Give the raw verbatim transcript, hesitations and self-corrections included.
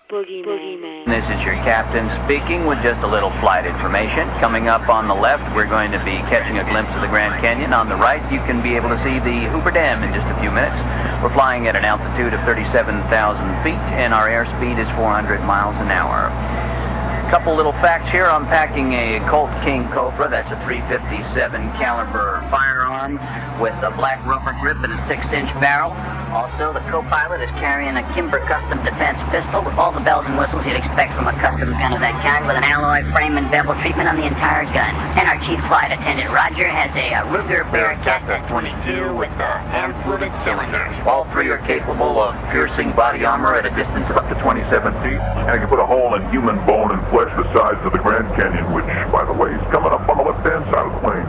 Boogeyman. This is your captain speaking with just a little flight information. Coming up on the left, we're going to be catching a glimpse of the Grand Canyon. On the right, you can be able to see the Hoover Dam in just a few minutes. We're flying at an altitude of thirty-seven thousand feet, and our airspeed is four hundred miles an hour. Couple little facts here. I'm packing a Colt King Cobra. That's a three fifty-seven caliber firearm with a black rubber grip and a six inch barrel. Also, the co-pilot is carrying a Kimber Custom Defense pistol with all the bells and whistles you'd expect from a custom gun of that kind, with an alloy frame and bevel treatment on the entire gun. And our chief flight attendant, Roger, has a, a Ruger Bearcat twenty-two with a hand-fluted cylinder. All three are capable of piercing body armor at a distance of up to twenty-seven feet. And it can put a hole in human bone and flesh the size of the Grand Canyon, which, by the way, is coming up on the left-hand side of the plane.